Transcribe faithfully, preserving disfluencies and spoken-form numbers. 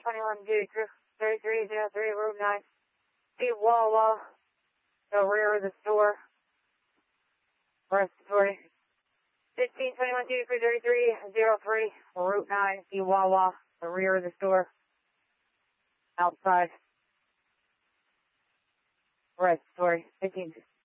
twenty-one, duty crew, thirty-three oh three, Route nine. See Wawa, the rear of the store. Respiratory. fifteen twenty-one, duty crew, thirty-three oh three, Route nine. See Wawa, the rear of the store. Outside. Respiratory. fifteen.